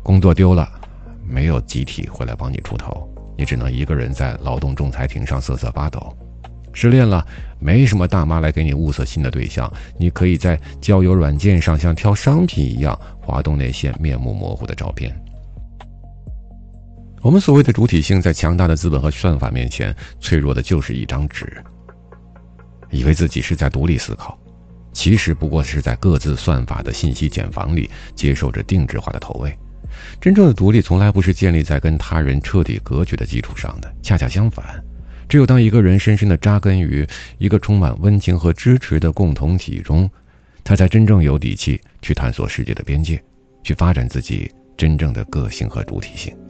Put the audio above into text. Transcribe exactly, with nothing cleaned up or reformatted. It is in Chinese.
工作丢了，没有集体会来帮你出头，你只能一个人在劳动仲裁庭上瑟瑟发抖。失恋了，没什么大妈来给你物色新的对象，你可以在交友软件上像挑商品一样滑动那些面目模糊的照片。我们所谓的主体性，在强大的资本和算法面前，脆弱的就是一张纸。以为自己是在独立思考，其实不过是在各自算法的信息茧房里接受着定制化的投喂。真正的独立从来不是建立在跟他人彻底隔绝的基础上的，恰恰相反，只有当一个人深深地扎根于一个充满温情和支持的共同体中，他才真正有底气去探索世界的边界，去发展自己真正的个性和主体性。